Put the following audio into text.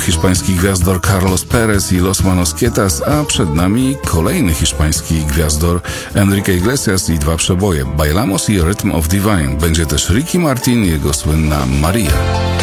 hiszpański gwiazdor Carlos Perez i Los Manosquietas, a przed nami kolejny hiszpański gwiazdor Enrique Iglesias i 2 przeboje, Bailamos i Rhythm of Divine. Będzie też Ricky Martin i jego słynna Maria.